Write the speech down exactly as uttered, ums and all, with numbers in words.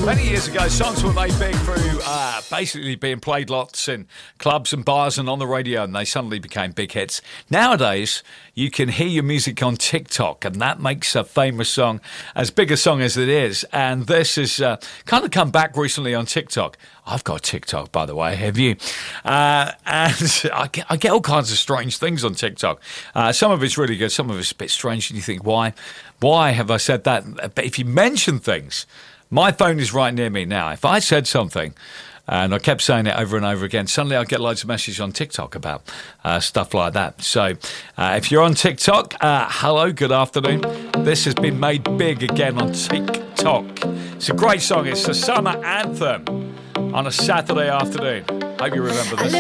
Many years ago, songs were made big through uh, basically being played lots in clubs and bars and on the radio, and they suddenly became big hits. Nowadays, you can hear your music on TikTok, and that makes a famous song as big a song as it is. And this has uh, kind of come back recently on TikTok. I've got TikTok, by the way, have you? Uh, and I get, I get all kinds of strange things on TikTok. Uh, some of it's really good, some of it's a bit strange, and you think, why? Why have I said that? But if you mention things, my phone is right near me now. If I said something, and I kept saying it over and over again, suddenly I get loads of messages on TikTok about uh, stuff like that. So uh, if you're on TikTok, uh, hello, good afternoon. This has been made big again on TikTok. It's a great song. It's a summer anthem on a Saturday afternoon. Hope you remember this.